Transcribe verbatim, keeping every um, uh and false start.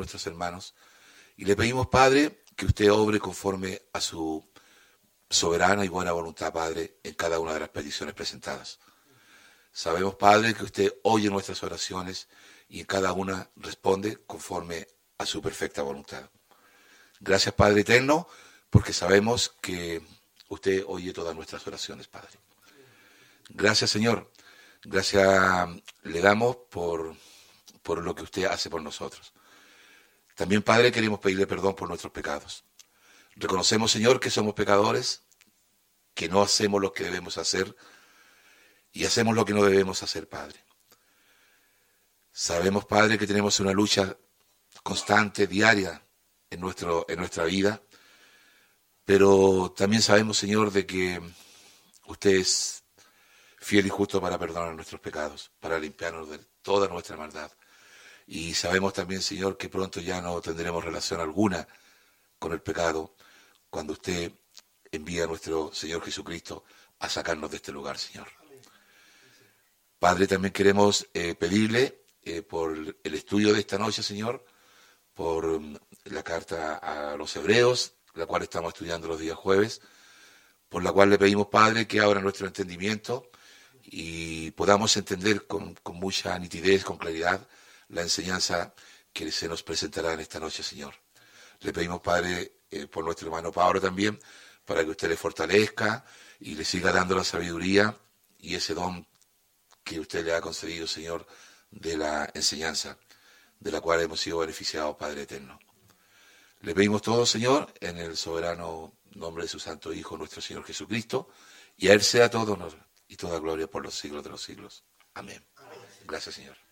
nuestros hermanos. Y le pedimos, Padre, que usted obre conforme a su soberana y buena voluntad, Padre, en cada una de las peticiones presentadas. Sabemos, Padre, que usted oye nuestras oraciones y en cada una responde conforme a su perfecta voluntad. Gracias, Padre eterno, porque sabemos que usted oye todas nuestras oraciones, Padre. Gracias, Señor. Gracias le damos por, por lo que usted hace por nosotros. También, Padre, queremos pedirle perdón por nuestros pecados. Reconocemos, Señor, que somos pecadores, que no hacemos lo que debemos hacer y hacemos lo que no debemos hacer, Padre. Sabemos, Padre, que tenemos una lucha constante, diaria en, nuestro, en nuestra vida, pero también sabemos, Señor, de que usted es fiel y justo para perdonar nuestros pecados, para limpiarnos de toda nuestra maldad. Y sabemos también, Señor, que pronto ya no tendremos relación alguna con el pecado cuando usted envía a nuestro Señor Jesucristo a sacarnos de este lugar, Señor. Padre, también queremos eh, pedirle eh, por el estudio de esta noche, Señor, por um, la carta a los hebreos, la cual estamos estudiando los días jueves, por la cual le pedimos, Padre, que abra nuestro entendimiento y podamos entender con, con mucha nitidez, con claridad, la enseñanza que se nos presentará en esta noche, Señor. Le pedimos, Padre, eh, por nuestro hermano Pablo también, para que usted le fortalezca y le siga dando la sabiduría y ese don que usted le ha concedido, Señor, de la enseñanza, de la cual hemos sido beneficiados, Padre eterno. Le pedimos todo, Señor, en el soberano nombre de su Santo Hijo, nuestro Señor Jesucristo, y a Él sea todo honor y toda gloria por los siglos de los siglos. Amén. Gracias, Señor.